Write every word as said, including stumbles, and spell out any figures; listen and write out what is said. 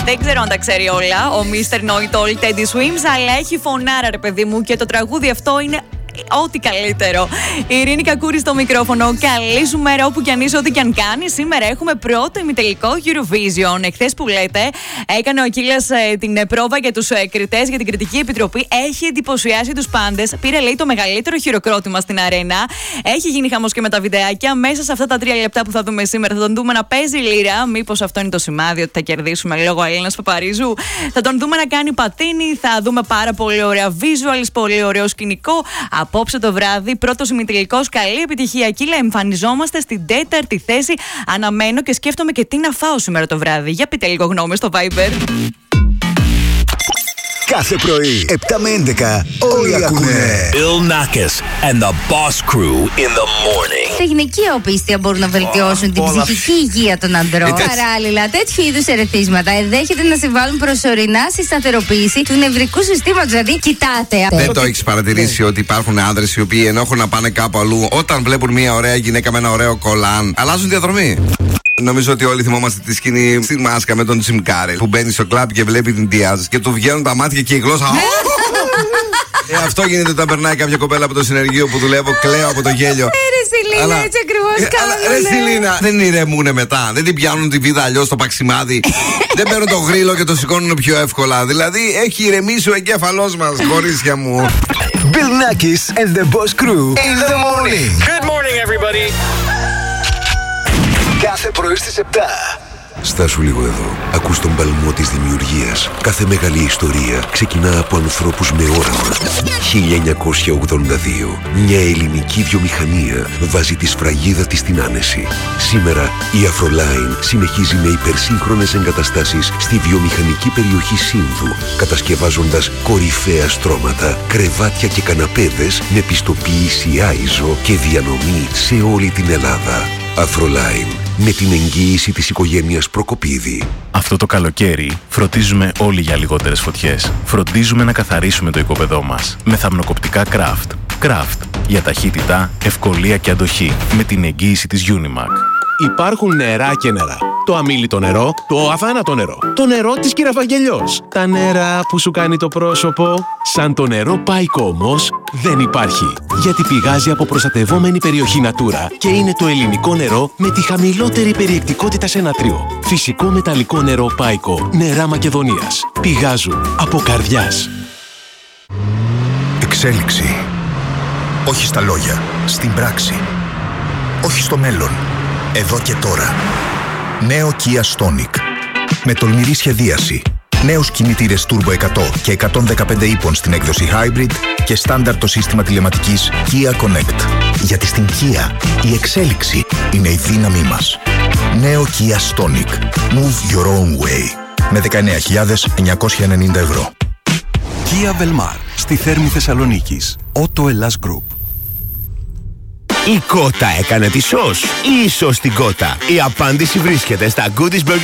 Δεν ξέρω αν τα ξέρει όλα ο μίστερ Know It All Teddy Swims, αλλά έχει φωνάρα, ρε παιδί μου, και το τραγούδι αυτό είναι ό,τι καλύτερο. Η Ειρήνη Κακούρη στο μικρόφωνο. Καλή σου μέρα όπου κι αν είσαι, ό,τι κι αν κάνει. Σήμερα έχουμε πρώτο ημιτελικό Eurovision. Εχθές που λέτε, έκανε ο Κίλας ε, την πρόβα για τους ε, κριτές, για την κριτική επιτροπή. Έχει εντυπωσιάσει τους πάντες. Πήρε, λέει, το μεγαλύτερο χειροκρότημα στην αρένα. Έχει γίνει χαμός και με τα βιντεάκια. Μέσα σε αυτά τα τρία λεπτά που θα δούμε σήμερα, θα τον δούμε να παίζει λίρα. Μήπως αυτό είναι το σημάδι ότι θα κερδίσουμε λόγω Έλληνας Παπαρίζου. Θα τον δούμε να κάνει πατίνι. Θα δούμε πάρα πολύ ωραία visuals, πολύ ωραίο σκηνικό. Απόψε το βράδυ, πρώτος ημιτελικός. Καλή επιτυχία, Κύλα. Εμφανιζόμαστε στην τέταρτη θέση. Αναμένω και σκέφτομαι και τι να φάω σήμερα το βράδυ. Για πείτε λίγο γνώμες στο Viber. Κάθε πρωί, επτά με έντεκα, όλοι ακούνε Bill Nackis and the Boss Crew in the morning. Τα γυναικεία οπίστια μπορούν να βελτιώσουν oh, την oh, ψυχική oh. υγεία των ανδρών. Παράλληλα, τέτοιου είδους ερεθίσματα ενδέχεται να συμβάλλουν προσωρινά στη σταθεροποίηση του νευρικού συστήματος. Δηλαδή, κοιτάτε. Δεν το έχεις παρατηρήσει ότι υπάρχουν άνδρες οι οποίοι ενώ έχουν να πάνε κάπου αλλού, όταν βλέπουν μια ωραία γυναίκα με ένα ωραίο κολάν, αλλάζουν διαδρομή. Νομίζω ότι όλοι θυμόμαστε τη σκηνή στη μάσκα με τον Τζιμ Κάρελ που μπαίνει στο κλαμπ και βλέπει την Διάζ και του βγαίνουν τα μάτια και η γλώσσα. Ε, αυτό γίνεται όταν περνάει κάποια κοπέλα από το συνεργείο που δουλεύω, κλαίω από το γέλιο. Ρε Σιλίνα, έτσι ακριβώς κάνουνε. Ρε Σιλίνα, δεν ηρεμούνε μετά. Δεν την πιάνουν τη βίδα αλλιώς στο παξιμάδι. Δεν παίρνουν το γρίλο και το σηκώνουν πιο εύκολα. Δηλαδή έχει ηρεμήσει ο εγκέφαλός μας, κορίτσια μου. Bill Nackis and the Boss Crew in the morning. Good morning, everybody. Κάθε πρωί στις επτά. Στάσου λίγο εδώ. Ακούς τον παλμό της δημιουργίας. Κάθε μεγάλη ιστορία ξεκινά από ανθρώπους με όραμα. χίλια εννιακόσια ογδόντα δύο. Μια ελληνική βιομηχανία βάζει τη σφραγίδα της στην άνεση. Σήμερα η Afroline συνεχίζει με υπερσύγχρονες εγκαταστάσεις στη βιομηχανική περιοχή Σύνδου, κατασκευάζοντας κορυφαία στρώματα, κρεβάτια και καναπέδες με πιστοποίηση άιζο και διανομή σε όλη την Ελλάδα. Afroline, με την εγγύηση της οικογένειας Προκοπίδη. Αυτό το καλοκαίρι φροντίζουμε όλοι για λιγότερες φωτιές. Φροντίζουμε να καθαρίσουμε το οικόπεδό μας με θαμνοκοπτικά Craft. Craft, για ταχύτητα, ευκολία και αντοχή, με την εγγύηση της Unimac. Υπάρχουν νερά και νερά. Το αμίλητο νερό, το αθάνατο νερό. Το νερό της Κυραφαγγελιός. Τα νερά που σου κάνει το πρόσωπο. Σαν το νερό Πάικο όμως δεν υπάρχει. Γιατί πηγάζει από προστατευόμενη περιοχή Natura και είναι το ελληνικό νερό με τη χαμηλότερη περιεκτικότητα σε νατρίο. Φυσικό μεταλλικό νερό Πάικο. Νερά Μακεδονίας. Πηγάζουν από καρδιάς. Εξέλιξη. Όχι στα λόγια, στην πράξη. Όχι στο μέλλον. Εδώ και τώρα. Νέο Kia Stonic. Με τολμηρή σχεδίαση. Νέους κινητήρες Turbo εκατό και εκατόν δεκαπέντε ύπων στην έκδοση Hybrid και στάνταρ το σύστημα τηλεματικής Kia Connect. Γιατί στην Kia η εξέλιξη είναι η δύναμή μας. Νέο Kia Stonic. Move your own way. Με δεκαεννέα χιλιάδες εννιακόσια ενενήντα ευρώ. Kia Velmar. Στη Θέρμη Θεσσαλονίκης. Auto Hellas Group. Η Κότα έκανε τη σως ή ίσως την Κότα? Η απάντηση βρίσκεται στα Goodies Burger